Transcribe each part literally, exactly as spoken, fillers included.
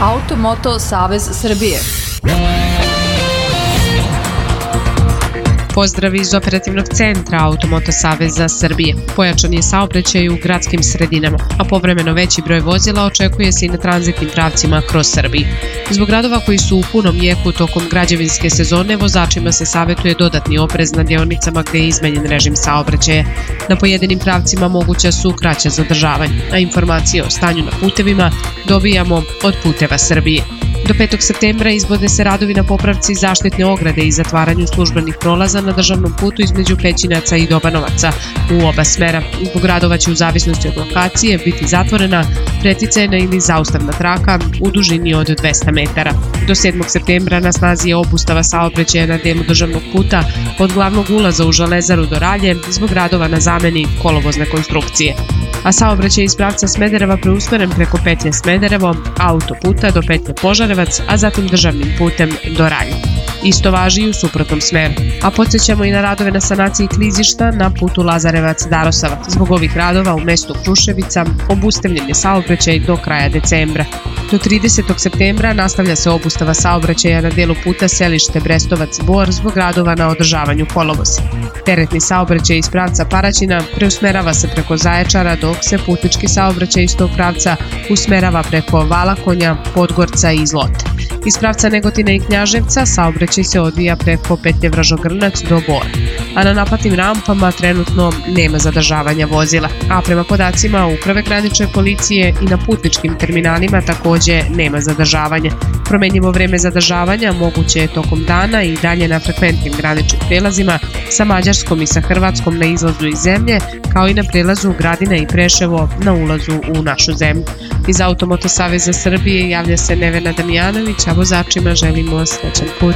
Automoto Savez Srbije. Pozdrav iz operativnog centra Automoto Saveza Srbije. Pojačan je saobraćaj u gradskim sredinama, a povremeno veći broj vozila očekuje se i na tranzitnim pravcima kroz Srbiju. Zbog radova koji su u punom jeku tokom građevinske sezone, vozačima se savjetuje dodatni oprez na dionicama gde je izmenjen režim saobraćaja. Na pojedinim pravcima moguća su kraća zadržavanja, a informacije o stanju na putevima dobijamo od Puteva Srbije. Do petog septembra izvode se radovi na popravci zaštitne ograde i zatvaranju službenih prolaza na državnom putu između Pećinaca i Dobanovaca u oba smera. Zbog radova će u zavisnosti od lokacije biti zatvorena preticajna ili zaustavna traka u dužini od dvesta metara. Do sedmog septembra na snazi je obustava saobraćaja na delu državnog puta od glavnog ulaza u Železaru do Ralje zbog radova na zameni kolovozne konstrukcije. A saobraćaj iz pravca Smedereva preusmeren preko petlje Smederevo, autoputa do petlje Požarevac, a zatim državnim putem do Ralje. Isto važi i u suprotnom smeru. A podsjećamo i na radove na sanaciji klizišta na putu Lazarevac-Darosava. Zbog ovih radova u mestu Kruševica obustavljen je saobraćaj do kraja decembra. Do tridesetog septembra nastavlja se obustava saobraćaja na delu puta Selište Brestovac-Bor zbog radova na održavanju kolovoza. Teretni saobraćaj iz pravca Paraćina preusmerava se preko Zaječara, dok se putnički saobraćaj iz tog pravca usmerava preko Valakonja, Podgorca i Zlote. Iz pravca Negotina i Knjaževca saobraćaj se odvija preko petlje Vražogrnac do Bora, a na naplatnim rampama trenutno nema zadržavanja vozila, a prema podacima Uprave granične policije i na putničkim terminalima takođe nema zadržavanja. Promenjivo vreme zadržavanja moguće je tokom dana i dalje na frekventnim graničnim prelazima sa Mađarskom i sa Hrvatskom na izlazu iz zemlje, kao i na prelazu Gradina i Preševo na ulazu u našu zemlju. Iz Automoto Saveza Srbije javlja se Nevena Damjanović, a vozačima želimo srećan put.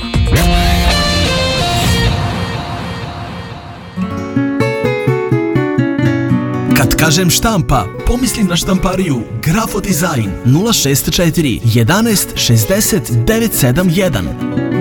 Kad kažem štampa, pomislim na štampariju Grafo Dizajn nula šest četiri jedanaest šezdeset devet sedam jedan.